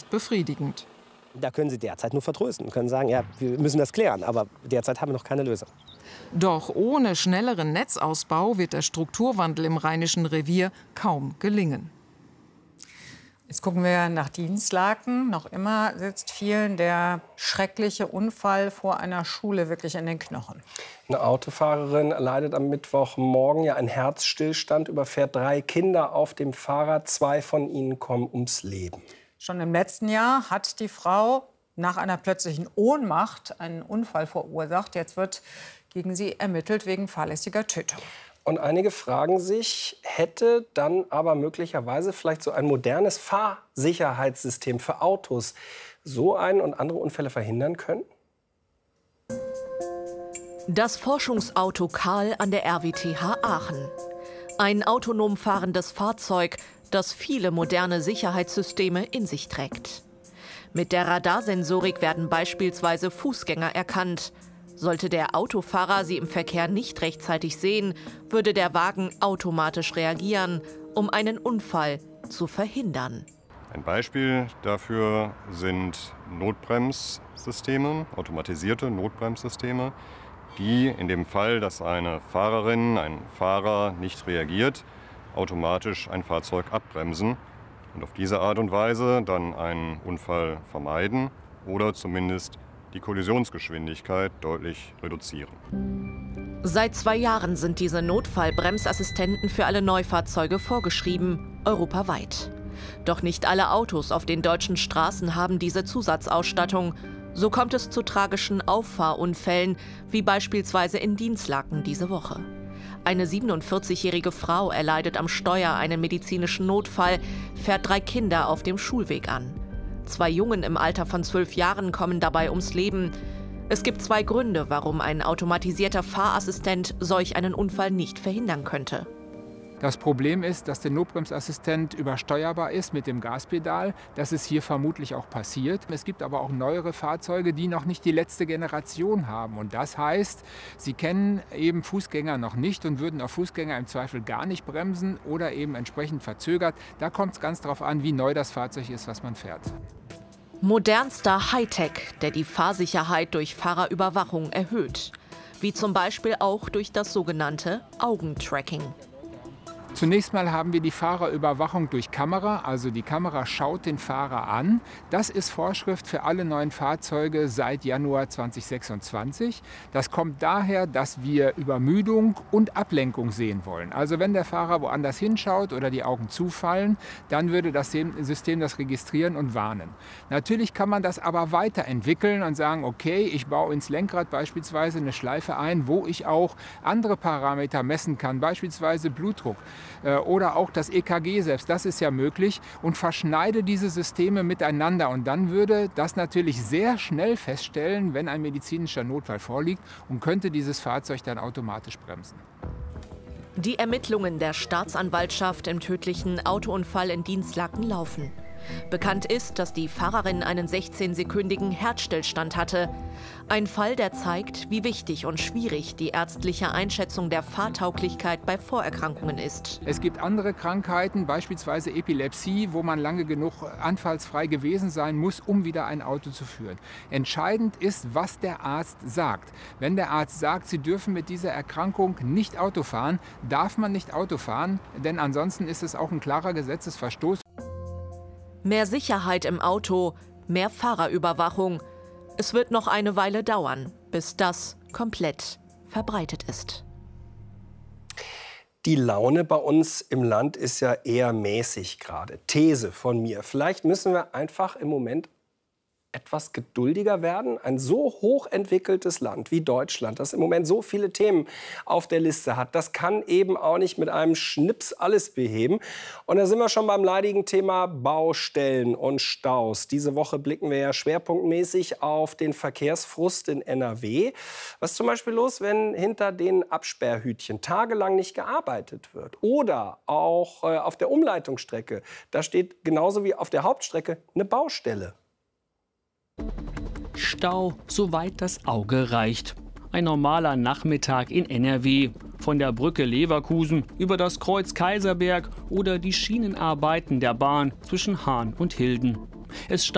befriedigend. Da können Sie derzeit nur vertrösten und können sagen, ja, wir müssen das klären, aber derzeit haben wir noch keine Lösung. Doch ohne schnelleren Netzausbau wird der Strukturwandel im Rheinischen Revier kaum gelingen. Jetzt gucken wir nach Dinslaken. Noch immer sitzt vielen der schreckliche Unfall vor einer Schule wirklich in den Knochen. Eine Autofahrerin leidet am Mittwochmorgen einen Herzstillstand, überfährt 3 Kinder auf dem Fahrrad. 2 von ihnen kommen ums Leben. Schon im letzten Jahr hat die Frau nach einer plötzlichen Ohnmacht einen Unfall verursacht. Jetzt wird gegen sie ermittelt wegen fahrlässiger Tötung. Und einige fragen sich, hätte dann aber möglicherweise vielleicht so ein modernes Fahrsicherheitssystem für Autos so einen und andere Unfälle verhindern können? Das Forschungsauto Karl an der RWTH Aachen. Ein autonom fahrendes Fahrzeug, das viele moderne Sicherheitssysteme in sich trägt. Mit der Radarsensorik werden beispielsweise Fußgänger erkannt. Sollte der Autofahrer sie im Verkehr nicht rechtzeitig sehen, würde der Wagen automatisch reagieren, um einen Unfall zu verhindern. Ein Beispiel dafür sind Notbremssysteme, automatisierte Notbremssysteme, die in dem Fall, dass eine Fahrerin, ein Fahrer nicht reagiert, automatisch ein Fahrzeug abbremsen und auf diese Art und Weise dann einen Unfall vermeiden oder zumindest die Kollisionsgeschwindigkeit deutlich reduzieren. Seit 2 Jahren sind diese Notfallbremsassistenten für alle Neufahrzeuge vorgeschrieben, europaweit. Doch nicht alle Autos auf den deutschen Straßen haben diese Zusatzausstattung. So kommt es zu tragischen Auffahrunfällen, wie beispielsweise in Dinslaken diese Woche. Eine 47-jährige Frau erleidet am Steuer einen medizinischen Notfall, fährt 3 Kinder auf dem Schulweg an. 2 Jungen im Alter von 12 Jahren kommen dabei ums Leben. Es gibt 2 Gründe, warum ein automatisierter Fahrassistent solch einen Unfall nicht verhindern könnte. Das Problem ist, dass der Notbremsassistent übersteuerbar ist mit dem Gaspedal. Das ist hier vermutlich auch passiert. Es gibt aber auch neuere Fahrzeuge, die noch nicht die letzte Generation haben. Und das heißt, sie kennen eben Fußgänger noch nicht und würden auf Fußgänger im Zweifel gar nicht bremsen oder eben entsprechend verzögert. Da kommt es ganz darauf an, wie neu das Fahrzeug ist, was man fährt. Modernster Hightech, der die Fahrsicherheit durch Fahrerüberwachung erhöht. Wie zum Beispiel auch durch das sogenannte Augentracking. Zunächst mal haben wir die Fahrerüberwachung durch Kamera, also die Kamera schaut den Fahrer an. Das ist Vorschrift für alle neuen Fahrzeuge seit Januar 2026. Das kommt daher, dass wir Übermüdung und Ablenkung sehen wollen. Also wenn der Fahrer woanders hinschaut oder die Augen zufallen, dann würde das System das registrieren und warnen. Natürlich kann man das aber weiterentwickeln und sagen, okay, ich baue ins Lenkrad beispielsweise eine Schleife ein, wo ich auch andere Parameter messen kann, beispielsweise Blutdruck. Oder auch das EKG selbst, das ist ja möglich, und verschneide diese Systeme miteinander. Und dann würde das natürlich sehr schnell feststellen, wenn ein medizinischer Notfall vorliegt, und könnte dieses Fahrzeug dann automatisch bremsen. Die Ermittlungen der Staatsanwaltschaft im tödlichen Autounfall in Dinslaken laufen. Bekannt ist, dass die Fahrerin einen 16-sekündigen Herzstillstand hatte. Ein Fall, der zeigt, wie wichtig und schwierig die ärztliche Einschätzung der Fahrtauglichkeit bei Vorerkrankungen ist. Es gibt andere Krankheiten, beispielsweise Epilepsie, wo man lange genug anfallsfrei gewesen sein muss, um wieder ein Auto zu führen. Entscheidend ist, was der Arzt sagt. Wenn der Arzt sagt, Sie dürfen mit dieser Erkrankung nicht Auto fahren, darf man nicht Auto fahren, denn ansonsten ist es auch ein klarer Gesetzesverstoß. Mehr Sicherheit im Auto, mehr Fahrerüberwachung. Es wird noch eine Weile dauern, bis das komplett verbreitet ist. Die Laune bei uns im Land ist ja eher mäßig gerade. These von mir. Vielleicht müssen wir einfach im Moment etwas geduldiger werden. Ein so hochentwickeltes Land wie Deutschland, das im Moment so viele Themen auf der Liste hat, das kann eben auch nicht mit einem Schnips alles beheben. Und da sind wir schon beim leidigen Thema Baustellen und Staus. Diese Woche blicken wir ja schwerpunktmäßig auf den Verkehrsfrust in NRW. Was ist zum Beispiel los, wenn hinter den Absperrhütchen tagelang nicht gearbeitet wird? Oder auch auf der Umleitungsstrecke. Da steht genauso wie auf der Hauptstrecke eine Baustelle. Stau, soweit das Auge reicht. Ein normaler Nachmittag in NRW. Von der Brücke Leverkusen über das Kreuz Kaiserberg oder die Schienenarbeiten der Bahn zwischen Hahn und Hilden. Es